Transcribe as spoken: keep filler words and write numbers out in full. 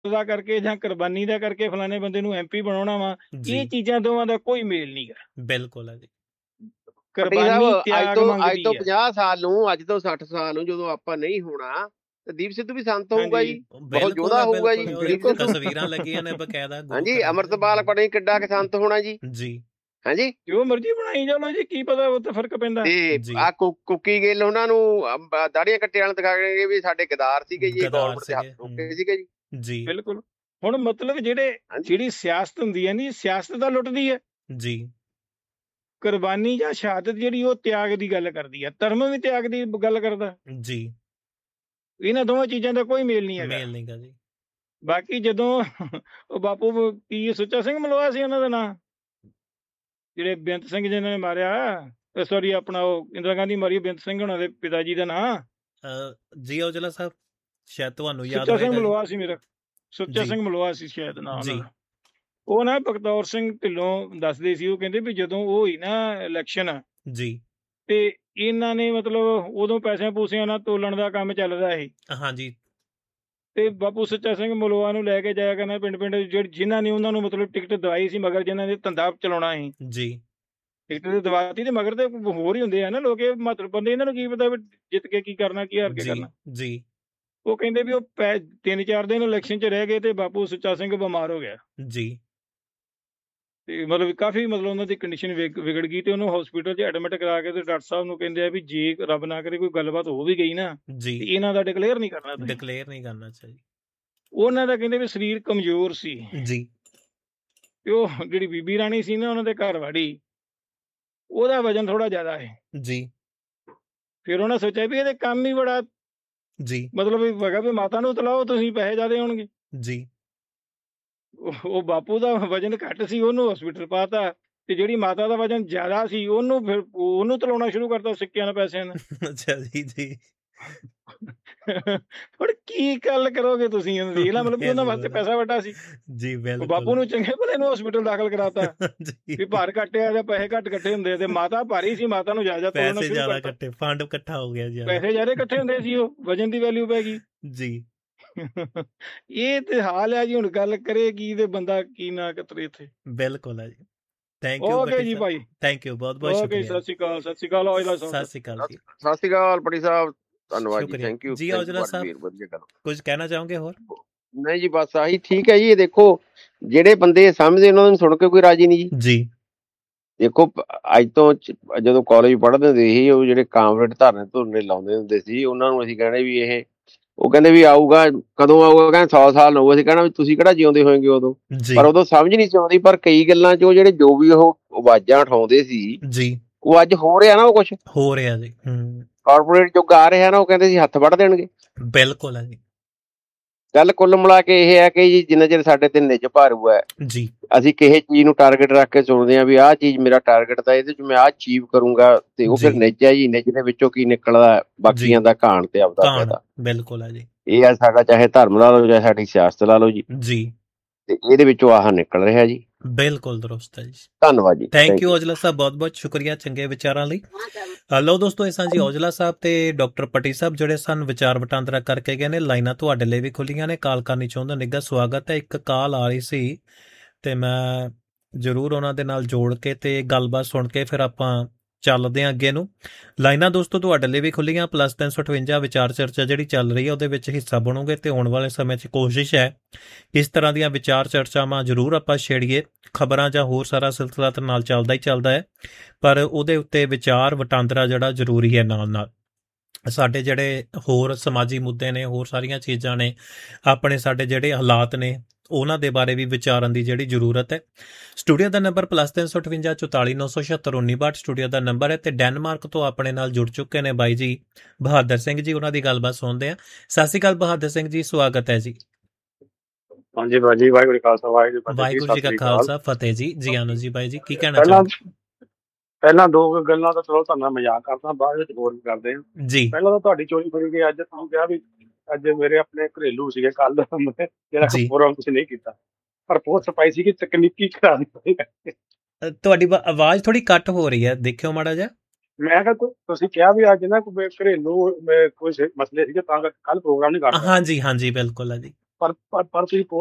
ਦਾ ਕਰਕੇ ਜਾਂ ਕੁਰਬਾਨੀ ਦਾ ਕਰਕੇ ਫਲਾਣੇ ਬੰਦੇ ਨੂੰ ਐਮਪੀ ਬਣਾਉਣਾ ਵਾ, ਇਹ ਜੀ ਚੀਜ਼ਾਂ ਦੋਵਾਂ ਦਾ ਕੋਈ ਮੇਲ ਨਹੀਂ ਗਾ। ਬਿਲਕੁਲ ਹੈ ਜੀ। ਪੱਟੀ ਸਾਹਿਬ ਕੁਰਬਾਨੀ ਅੱਜ ਤਿਆਗ ਤੋਂ ਅੱਜ ਮੰਗਦੀ ਤੋਂ ਆ। ਪੰਜਾਹ ਸਾਲ ਨੂੰ ਅੱਜ ਤੋਂ ਸੱਠ ਸਾਲ ਨੂੰ ਜਦੋਂ ਆਪਾਂ ਨਹੀਂ ਹੋਣਾ ਤੇ ਦੀਪ ਸਿੱਧੂ ਵੀ ਸੰਤ ਹੋਊਗਾ ਹਾਂਜੀ ਜੀ, ਬਹੁਤ ਬਿਲਕੁਲ ਯੋਧਾ ਹੈ, ਹੋਊਗਾ ਜੀ। ਬਿਲਕੁਲ ਉਹਦੇ ਬਿਲਕੁਲ ਤਸਵੀਰਾਂ ਲੱਗੀਆਂ ਨੇ ਬਕਾਇਦਾ ਗੁਰੂ ਹਾਂਜੀ, ਘਰਾਂ ਦੀਆਂ। ਅੰਮ੍ਰਿਤਪਾਲ ਪਤਾ ਨੀ ਕਿੱਡਾ ਕਿ ਸੰਤ ਹੋਣਾ ਜੀ। ਜੀ ਹਾਂਜੀ, ਜੋ ਮਰਜ਼ੀ ਬਣਾਈ ਜਾਓ ਜੀ, ਕੀ ਪਤਾ ਉਹ ਤੇ ਫਰਕ ਪੈਂਦਾ। ਤੇ ਜੀ ਆ ਕੁੱਕੀ ਗਿੱਲ ਉਹਨਾਂ ਨੂੰ ਅਮ, ਦਾੜੀਆਂ ਕੱਟੇ ਵਾਲੇ ਦਿਖਾ ਕੇ ਵੀ ਸਾਡੇ ਗਦਾਰ ਸੀਗੇ ਜੀ, ਗਦਾਰ ਗੌਰਮੈਂਟ ਦੇ ਹੱਥ ਸੀਗੇ, ਰੋਕੇ ਹਮ, ਸੀਗੇ ਜੀ। ਜੀ ਬਿਲਕੁਲ। ਹੁਣ ਮਤਲਬ ਜਿਹੜੇ ਹਾਂਜੀ ਜਿਹੜੀ ਸਿਆਸਤ ਹੁੰਦੀ ਹੈ ਨੀ, ਸਿਆਸਤ ਤਾਂ ਲੁੱਟਦੀ ਹੈ। ਜੀ ਕੁਰਬਾਨੀ ਜਾਂ ਸ਼ਹਾਦਤ ਜਿਹੜੀ ਉਹ ਤਿਆਗ ਦੀ ਗੱਲ ਕਰਦੀ ਹੈ, ਧਰਮ ਵੀ ਤਿਆਗ ਦੀ ਗੱਲ ਕਰਦਾ। ਜੀ ਇਹਨਾਂ ਦੋਵਾਂ ਚੀਜ਼ਾਂ ਦਾ ਕੋਈ ਮੇਲ ਨਹੀਂ ਹੈਗਾ। ਮੇਲ ਨਹੀਂ ਗਾ ਜੀ। ਬਾਕੀ ਜਦੋਂ ਉਹ ਬਾਪੂ ਕੀ ਸੁੱਚਾ ਸਿੰਘ ਮਲਵਾ ਸੀ ਉਹਨਾਂ ਦਾ ਨਾਂ, ਜਿਹੜੇ ਬੇਅੰਤ ਸਿੰਘ ਜਿਹਨਾਂ ਨੇ ਮਾਰਿਆ, ਸੌਰੀ ਆਪਣਾ ਉਹ ਇੰਦਰਾ ਗਾਂਧੀ ਮਾਰੀ, ਬੇਅੰਤ ਸਿੰਘ ਉਹਨਾਂ ਦੇ ਪਿਤਾ ਜੀ ਦਾ ਨਾਂ ਅਹ, ਜੀ ਔਜਲਾ ਸਾਹਿਬ, ਸ਼ਾਇਦ ਤੁਹਾਨੂੰ ਯਾਦ ਸੁੱਚਾ ਸਿੰਘ ਹੋਏਗਾ ਜੀ। ਮਲਵਾ ਸੀ ਮੇਰਾ, ਸੁੱਚਾ ਜੀ ਸਿੰਘ ਮਲਵਾ ਸੀ ਸ਼ਾਇਦ ਨਾਂ ਉਹਨਾਂ ਜੀ ਦਾ। ਉਹ ਨਾ ਬਖਤੌਰ ਸਿੰਘ ਢਿੱਲੋਂ ਦੱਸਦੇ ਸੀ, ਉਹ ਕਹਿੰਦੇ ਵੀ ਜਦੋਂ ਉਹ ਹੋਈ ਨਾ ਇਲੈਕਸ਼ਨ, ਜੀ ਤੇ ਇਹਨਾਂ ਨੇ ਮਤਲਬ ਉਦੋਂ ਪੈਸਿਆਂ ਪੂਸਿਆਂ ਨਾਲ ਤੋਲਣ ਦਾ ਕੰਮ ਚੱਲਦਾ ਸੀ, ਹਾਂਜੀ ਤੇ ਬਾਪੂ ਸੁੱਚਾ ਸਿੰਘ ਮਲਵਾ ਨੂੰ ਲੈ ਕੇ ਜਾਇਆ ਕਰਨਾ ਪਿੰਡ ਪਿੰਡ, ਜਿਹੜੇ ਜਿਨ੍ਹਾਂ ਨੇ ਉਹਨਾਂ ਨੂੰ ਮਤਲਬ ਟਿਕਟ ਦਵਾਈ ਸੀ, ਮਗਰ ਜਿਨ੍ਹਾਂ ਨੇ ਧੰਦਾ ਚਲਾਉਣਾ ਸੀ, ਜੀ ਟਿਕਟ ਤੇ ਦਵਾਤੀ ਤੇ ਮਗਰ ਤੇ ਹੋਰ ਹੀ ਹੁੰਦੇ ਆ ਨਾ ਲੋਕ, ਇਹ ਮਹੱਤਵ ਬੰਦੇ, ਇਹਨਾਂ ਨੂੰ ਕੀ ਪਤਾ ਵੀ ਜਿੱਤ ਕੇ ਕੀ ਕਰਨਾ, ਕੀ ਹਾਰ ਕੇ ਜੀ ਕਰਨਾ। ਜੀ ਉਹ ਕਹਿੰਦੇ ਵੀ ਉਹ ਪੈ ਤਿੰਨ ਚਾਰ ਦਿਨ ਇਲੈਕਸ਼ਨ 'ਚ ਰਹਿ ਗਏ ਤੇ ਬਾਪੂ ਸੁੱਚਾ ਸਿੰਘ ਬਿਮਾਰ ਹੋ ਗਿਆ, ਜੀ ਤੇ ਮਤਲਬ ਕਾਫੀ ਮਤਲਬ ਉਹਨਾਂ ਦੀ ਕੰਡੀਸ਼ਨ ਵਿਗੜ ਗਈ, ਤੇ ਉਹਨੂੰ ਹਸਪੀਟਲ 'ਚ ਐਡਮਿਟ ਕਰਾ ਕੇ ਤੇ ਡਾਕਟਰ ਸਾਹਿਬ ਨੂੰ ਕਹਿੰਦੇ ਆ ਵੀ ਜੇ ਰੱਬ ਨਾ ਕਰੇ ਕੋਈ ਗੱਲਬਾਤ ਹੋ ਵੀ ਗਈ ਨਾ, ਜੀ ਤੇ ਇਹਨਾਂ ਦਾ ਡਿਕਲੇਅਰ ਨਹੀਂ ਕਰਨਾ ਤੁਸੀਂ। ਡਿਕਲੇਅਰ ਨਹੀਂ ਕਰਨਾ ਚਾਹੀਦਾ ਉਹਨਾਂ ਦਾ ਕਹਿੰਦੇ ਵੀ ਸਰੀਰ ਕਮਜ਼ੋਰ ਸੀ, ਜੀ। ਤੇ ਉਹ ਜਿਹੜੀ ਬੀਬੀ ਰਾਣੀ ਸੀ ਨਾ ਉਹਨਾਂ ਦੇ ਘਰ ਵਾੜੀ, ਉਹਦਾ ਵਜਨ ਥੋੜਾ ਜ਼ਿਆਦਾ ਹੈ। ਜੀ ਫਿਰ ਉਹਨਾਂ ਸੋਚਿਆ ਵੀ ਇਹਦੇ ਕੰਮ ਹੀ ਬੜਾ ਜੀ ਮਤਲਬ ਵੀ ਹੈਗਾ ਵੀ ਮਾਤਾ ਨੂੰ ਤਲਾਓ, ਤੁਸੀਂ ਪੈਸੇ ਜ਼ਿਆਦੇ ਹੋਣਗੇ। ਜੀ ਉਹ ਉਹ ਬਾਪੂ ਦਾ ਵਜਨ ਘੱਟ ਸੀ, ਉਹਨੂੰ ਹਸਪੀਟਲ ਪਾਤਾ, ਤੇ ਜਿਹੜੀ ਮਾਤਾ ਦਾ ਵਜਨ ਜ਼ਿਆਦਾ ਸੀ ਉਹਨੂੰ ਫਿਰ ਉਹਨੂੰ ਤਲਾਉਣਾ ਸ਼ੁਰੂ ਕਰਤਾ ਸਿੱਕਿਆਂ ਨਾਲ, ਪੈਸਿਆਂ ਨਾਲ। ਅੱਛਾ ਜੀ ਜੀ ਹੁਣ ਕੀ ਗੱਲ ਕਰੋਗੇ ਤੁਸੀਂ, ਇਹਨੂੰ ਦੇਖ ਲਾ, ਮਤਲਬ ਵੀ ਉਹਨਾਂ ਵਾਸਤੇ ਪੈਸਾ ਵੱਡਾ ਸੀ। ਜੀ ਉਹ ਬਿਲਕੁਲ ਬਾਪੂ ਨੂੰ ਚੰਗੇ ਭਲੇ ਨੂੰ ਹਸਪੀਟਲ ਦਾਖਲ ਕਰਾਤਾ ਜੀ ਵੀ ਭਾਰ ਘੱਟਿਆ ਜਾਂ ਪੈਸੇ ਘੱਟ ਇਕੱਠੇ ਹੁੰਦੇ, ਤੇ ਮਾਤਾ ਭਾਰੀ ਸੀ, ਮਾਤਾ ਨੂੰ ਜ਼ਿਆਦਾ ਤੋਲਣਾ ਪੈਸੇ ਸ਼ੁਰੂ ਜ਼ਿਆਦਾ ਕਰਤਾ, ਇਕੱਠੇ, ਫੰਡ ਇਕੱਠਾ ਹੋ ਗਿਆ ਜੀ। ਪੈਸੇ ਜ਼ਿਆਦਾ ਇਕੱਠੇ ਹੁੰਦੇ ਸੀ, ਉਹ ਵਜਨ ਦੀ ਵੈਲਿਊ ਪੈ ਗਈ। ਜੀ ਇਹ ਤੇ ਹਾਲ ਹੈ ਜੀ। ਹੁਣ ਗੱਲ ਕਰੇ ਕੀ ਤੇ ਬੰਦਾ ਕੀ ਨਾ ਕਤਰੇ ਇੱਥੇ। ਬਿਲਕੁਲ ਹੈ ਜੀ। ਥੈਂਕ ਯੂ ਓਕੇ ਜੀ ਭਾਈ, ਥੈਂਕ ਯੂ, ਬਹੁਤ ਬਹੁਤ ਓਕੇ, ਸ਼ੁਕਰੀਆ। ਸਤਿ ਸ਼੍ਰੀ ਅਕਾਲ, ਸਤਿ ਸ਼੍ਰੀ ਅਕਾਲ ਔਜਲਾ ਸਤਿ ਸਾਹਿਬ। ਸ਼੍ਰੀ ਅਕਾਲ ਜੀ। ਸਤਿ ਸ਼੍ਰੀ ਅਕਾਲ ਪੱਟੀ ਸਾਹਿਬ, ਧੰਨਵਾਦ ਜੀ, ਸ਼ੁਕਰੀਆ ਥੈਂਕ ਯੂ ਜੀ। ਔਜਲਾ ਸਾਹਿਬ ਵਧੀਆ ਗੱਲ। ਕੁਝ ਕਹਿਣਾ ਚਾਹੋਗੇ ਹੋਰ? ਨਹੀਂ ਜੀ, ਬਸ ਆਹੀ ਠੀਕ ਹੈ ਜੀ। ਇਹ ਦੇਖੋ ਜਿਹੜੇ ਬੰਦੇ ਸਮਝਦੇ ਉਹਨਾਂ ਨੂੰ ਸੁਣ ਕੇ ਕੋਈ ਰਾਜੀ ਨਹੀਂ ਜੀ। ਜੀ ਦੇਖੋ ਅੱਜ ਤੋਂ ਜਦੋਂ ਕਾਲਜ ਪੜ੍ਹਦੇ ਹੁੰਦੇ ਸੀ, ਉਹ ਜਿਹੜੇ ਕਾਮਰੇਡ ਧਰਨੇ ਧੁਰਨੇ ਲਾਉਂਦੇ ਹੁੰਦੇ ਸੀ, ਉਹਨਾਂ ਨੂੰ ਅਸੀਂ ਕਹਿਣਾ ਵੀ ਇਹ, ਉਹ ਕਹਿੰਦੇ ਵੀ ਆਊਗਾ, ਕਦੋਂ ਆਊਗਾ, ਕਹਿੰਦੇ ਸੌ ਸਾਲ ਹੋਊ। ਅਸੀਂ ਕਹਿਣਾ ਵੀ ਤੁਸੀਂ ਕਿਹੜਾ ਜਿਉਂਦੇ ਹੋਏਗੇ ਉਦੋਂ, ਪਰ ਉਦੋਂ ਸਮਝ ਨਹੀਂ ਸੀ ਆਉਂਦੀ। ਪਰ ਕਈ ਗੱਲਾਂ 'ਚ ਉਹ ਜਿਹੜੇ ਜੋ ਵੀ ਉਹ ਆਵਾਜ਼ਾਂ ਉਠਾਉਂਦੇ ਸੀ ਜੀ, ਉਹ ਅੱਜ ਹੋ ਰਿਹਾ ਨਾ, ਉਹ ਕੁਛ ਹੋ ਰਿਹਾ ਜੀ। ਹੂੰ, ਕਾਰਪੋਰੇਟ ਜੋ ਆ ਰਿਹਾ ਨਾ, ਉਹ ਕਹਿੰਦੇ ਸੀ ਹੱਥ ਵੱਢ ਦੇਣਗੇ। ਬਿਲਕੁਲ ਹੈ ਜੀ। ਗੱਲ ਕੁੱਲ ਮਿਲਾ ਕੇ ਇਹ ਹੈ ਕਿ ਜੀ ਜਿੰਨਾ ਚਿਰ ਸਾਡੇ ਤੇ ਨਿੱਜ ਭਾਰੂ ਹੈ, ਜੀ ਅਸੀਂ ਕਿਸੇ ਚੀਜ਼ ਨੂੰ ਟਾਰਗੇਟ ਰੱਖ ਕੇ ਸੁਣਦੇ ਹਾਂ ਵੀ ਆਹ ਚੀਜ਼ ਮੇਰਾ ਟਾਰਗੇਟ ਤਾਂ ਇਹਦੇ 'ਚ ਮੈਂ ਆਹ ਅਚੀਵ ਕਰੂੰਗਾ, ਤੇ ਉਹ ਫਿਰ ਨਿੱਜ ਹੈ ਜੀ। ਨਿੱਜ ਦੇ ਵਿੱਚੋਂ ਕੀ ਨਿਕਲਦਾ, ਬਾਕੀਆਂ ਦਾ ਘਾਣ ਤੇ ਆਪਦਾ ਫਾਇਦਾ। ਬਿਲਕੁਲ ਹੈ ਜੀ। ਇਹ ਆ ਸਾਡਾ, ਚਾਹੇ ਧਰਮ ਲਾ ਲਓ, ਚਾਹੇ ਸਾਡੀ ਸਿਆਸਤ ਲਾ ਲਓ ਜੀ ਜੀ, ਤੇ ਇਹਦੇ ਵਿੱਚੋਂ ਆਹ ਨਿਕਲ ਰਿਹਾ ਜੀ। ਬਿਲਕੁਲ ਦਰੁਸਤ ਹੈ ਜੀ। ਧੰਨਵਾਦ ਜੀ, ਥੈਂਕ ਯੂ ਔਜਲਾ ਸਾਹਿਬ, ਬਹੁਤ ਬਹੁਤ ਸ਼ੁਕਰੀਆ ਚੰਗੇ ਵਿਚਾਰਾਂ ਲਈ। ਹਲੋ ਦੋਸਤੋ, ਇਹ ਸਨ ਜੀ ਔਜਲਾ ਸਾਹਿਬ ਤੇ ਡਾਕਟਰ ਪੱਟੀ ਸਾਹਿਬ, ਜਿਹੜੇ ਸਨ ਵਿਚਾਰ ਵਟਾਂਦਰਾ ਕਰਕੇ ਗਏ ਨੇ। ਲਾਈਨਾਂ ਤੁਹਾਡੇ ਲਈ ਵੀ ਖੁੱਲੀਆਂ ਨੇ, ਕਾਲ ਕਰਨੀ ਚਾਹੁੰਦੇ ਨਿੱਘਾ ਸਵਾਗਤ ਹੈ। ਇੱਕ ਕਾਲ ਆ ਰਹੀ ਸੀ ਤੇ ਮੈਂ ਜ਼ਰੂਰ ਉਹਨਾਂ ਦੇ ਨਾਲ ਜੋੜ ਕੇ ਤੇ ਗੱਲਬਾਤ ਸੁਣ ਕੇ ਫਿਰ ਆਪਾਂ ਚੱਲਦੇ ਹਾਂ ਅੱਗੇ ਨੂੰ। ਲਾਈਨਾਂ ਦੋਸਤੋ ਤੁਹਾਡੇ ਲਈ ਵੀ ਖੁੱਲੀਆਂ। ਪਲੱਸ ਤਿੰਨ ਸੌ ਅਠਵੰਜਾ ਵਿਚਾਰ ਚਰਚਾ ਜਿਹੜੀ ਚੱਲ ਰਹੀ ਹੈ, ਉਹਦੇ ਵਿੱਚ ਹਿੱਸਾ ਬਣੋਗੇ ਤੇ ਆਉਣ ਵਾਲੇ ਸਮੇਂ 'ਚ ਕੋਸ਼ਿਸ਼ ਹੈ ਇਸ ਤਰ੍ਹਾਂ ਦੀਆਂ ਵਿਚਾਰ ਚਰਚਾਵਾਂ ਜ਼ਰੂਰ ਆਪਾਂ ਛੇੜੀਏ। ਖਬਰਾਂ ਜਾਂ ਹੋਰ ਸਾਰਾ ਸਿਲਸਿਲਾ ਤਾਂ ਨਾਲ ਚੱਲਦਾ ਹੀ ਚੱਲਦਾ ਹੈ, ਪਰ ਉਹਦੇ ਉੱਤੇ ਵਿਚਾਰ ਵਟਾਂਦਰਾ ਜਿਹੜਾ ਜ਼ਰੂਰੀ ਹੈ। ਨਾਲ ਨਾਲ ਸਾਡੇ ਜਿਹੜੇ ਹੋਰ ਸਮਾਜੀ ਮੁੱਦੇ ਨੇ, ਹੋਰ ਸਾਰੀਆਂ ਚੀਜ਼ਾਂ ਨੇ, ਆਪਣੇ ਸਾਡੇ ਜਿਹੜੇ ਹਾਲਾਤ ਨੇ, ਉਹਨਾਂ ਦੇ ਬਾਰੇ ਵੀ ਵਿਚਾਰਨ ਦੀ ਜਿਹੜੀ ਜ਼ਰੂਰਤ ਹੈ। ਸਟੂਡੀਓ ਦਾ ਨੰਬਰ ਪਲੱਸ ਤਿੰਨ ਸੌ ਅਠਵੰਜਾ ਚੁਤਾਲੀ ਨੌ ਸੌ ਛਿਹੱਤਰ ਉੱਨੀ ਬਾਹਠ ਸਟੂਡੀਓ ਦਾ ਨੰਬਰ ਹੈ। ਤੇ ਡੈਨਮਾਰਕ ਤੋਂ ਆਪਣੇ ਨਾਲ ਜੁੜ ਚੁੱਕੇ ਨੇ ਬਾਈ ਜੀ ਬਹਾਦਰ ਸਿੰਘ ਜੀ, ਉਹਨਾਂ ਦੀ ਗੱਲਬਾਤ ਸੁਣਦੇ ਆ। ਸਤਿ ਸ਼੍ਰੀ ਅਕਾਲ ਬਹਾਦਰ ਸਿੰਘ ਜੀ, ਸਵਾਗਤ ਹੈ ਜੀ। ਹਾਂਜੀ ਬਾਜੀ, ਵਾਹਿਗੁਰੂ ਜੀ ਕਾ ਖਾਲਸਾ, ਵਾਹਿਗੁਰੂ ਜੀ ਕਾ ਖਾਲਸਾ, ਫਤਿਹ ਜੀ। ਜੀ ਆਨੰਦ ਜੀ ਬਾਈ ਜੀ, ਕੀ ਕਹਿਣਾ ਪਹਿਲਾਂ ਚਾਹੁੰਦੇ? ਪਹਿਲਾਂ ਦੋ ਗੱਲਾਂ ਤਾਂ ਚਲੋ ਤੁਹਾਨੂੰ ਮਜ਼ਾਕ ਕਰਦਾ, ਬਾਅਦ ਵਿੱਚ ਹੋਰ ਵੀ ਕਰਦੇ ਆ ਜੀ। ਪਹਿਲਾਂ ਤਾਂ ਤੁਹਾਡੀ ਚੋਰੀ ਫੜੀ ਗਈ। ਅੱਜ ਤੁਹਾਨੂੰ ਕਿਹਾ ਵੀ ਅੱਜ ਮੇਰੇ ਆਪਣੇ ਘਰੇਲੂ ਸੀਗੇ, ਕੱਲ ਜਿਹੜਾ ਪ੍ਰੋਗਰਾਮ ਤੁਸੀਂ ਨਹੀਂ ਕੀਤਾ, ਪਰ ਪੋਸਟ ਪਾਈ ਸੀ ਕਿ ਤਕਨੀਕੀ ਕਰਾ ਦਿੱਤੀ। ਤੁਹਾਡੀ ਆਵਾਜ਼ ਥੋੜੀ ਕੱਟ ਹੋ ਰਹੀ ਹੈ, ਦੇਖਿਓ ਮਾੜਾ ਜਿਹਾ। ਮੈਂ ਕਿਹਾ ਤੁਸੀਂ ਕਿਹਾ ਵੀ ਅੱਜ ਨਾ ਕੋਈ ਘਰੇਲੂ ਕੋਈ ਮਸਲੇ ਸੀਗੇ ਤਾਂ ਕੱਲ ਪ੍ਰੋਗਰਾਮ ਨਹੀਂ ਕਰਨਾ। ਹਾਂਜੀ ਹਾਂਜੀ ਬਿਲਕੁਲ ਹੈ ਜੀ। ਪਰ ਪਰ ਪਰ ਤੁਸੀਂ